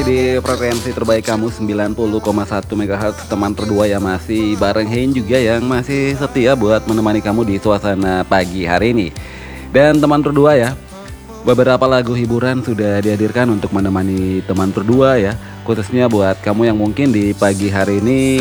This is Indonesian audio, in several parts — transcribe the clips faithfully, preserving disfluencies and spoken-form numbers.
di frekuensi terbaik kamu sembilan puluh koma satu megahertz teman berdua ya, masih bareng Hein juga yang masih setia buat menemani kamu di suasana pagi hari ini. Dan teman berdua ya, beberapa lagu hiburan sudah dihadirkan untuk menemani teman berdua ya, khususnya buat kamu yang mungkin di pagi hari ini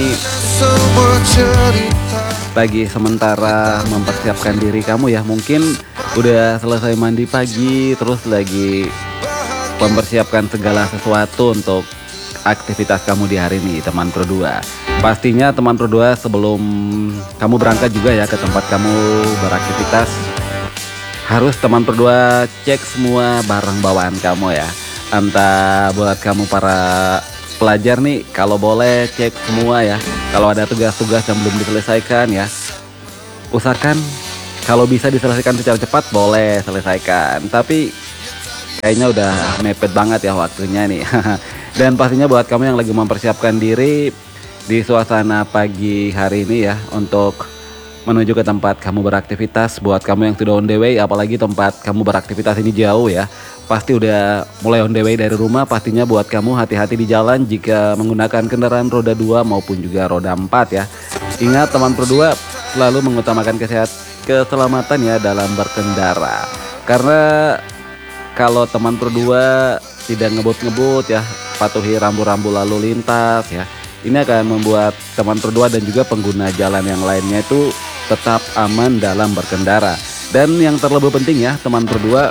lagi sementara mempersiapkan diri kamu ya, mungkin udah selesai mandi pagi terus lagi mempersiapkan segala sesuatu untuk aktivitas kamu di hari ini teman berdua. Pastinya teman berdua sebelum kamu berangkat juga ya ke tempat kamu beraktivitas, harus teman berdua cek semua barang bawaan kamu ya. Entah buat kamu para pelajar nih, kalau boleh cek semua ya. Kalau ada tugas-tugas yang belum diselesaikan ya, usahakan kalau bisa diselesaikan secara cepat boleh selesaikan. Tapi kayaknya udah mepet banget ya waktunya nih. Dan pastinya buat kamu yang lagi mempersiapkan diri di suasana pagi hari ini ya, untuk menuju ke tempat kamu beraktivitas. Buat kamu yang sudah on the way, apalagi tempat kamu beraktivitas ini jauh ya, pasti udah mulai on the way dari rumah. Pastinya buat kamu hati-hati di jalan jika menggunakan kendaraan roda dua maupun juga roda empat ya. Ingat teman berdua, selalu mengutamakan kesehat keselamatan ya dalam berkendara. Karena kalau teman berdua tidak ngebut-ngebut ya, patuhi rambu-rambu lalu lintas ya, ini akan membuat teman berdua dan juga pengguna jalan yang lainnya itu tetap aman dalam berkendara. Dan yang terlebih penting ya teman berdua,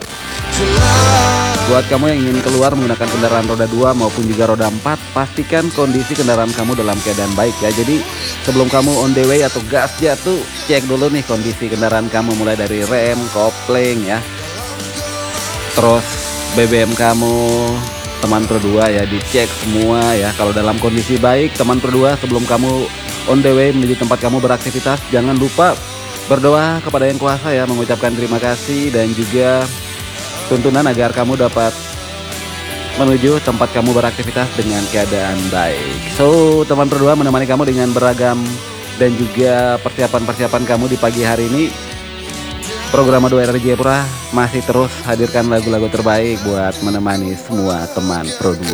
buat kamu yang ingin keluar menggunakan kendaraan roda dua maupun juga roda empat, pastikan kondisi kendaraan kamu dalam keadaan baik ya. Jadi sebelum kamu on the way atau gas jatuh, cek dulu nih kondisi kendaraan kamu, mulai dari rem, kopling ya, terus B B M kamu teman berdua ya, dicek semua ya. Kalau dalam kondisi baik teman berdua, sebelum kamu on the way menuju tempat kamu beraktivitas, jangan lupa berdoa kepada Yang Kuasa ya, mengucapkan terima kasih dan juga tuntunan agar kamu dapat menuju tempat kamu beraktivitas dengan keadaan baik. So teman berdua menemani kamu dengan beragam dan juga persiapan-persiapan kamu di pagi hari ini. Program Ado R R Jayapura masih terus hadirkan lagu-lagu terbaik buat menemani semua teman Pro dua.